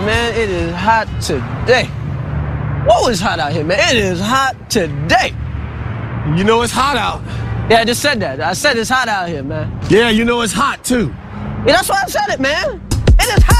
Man, it is hot today. Whoa, it's hot out here, man. It is hot today. You know it's hot out. Yeah, I just said that. I said it's hot out here, man. Yeah, you know it's hot too. Yeah, that's why I said it, man. It is hot.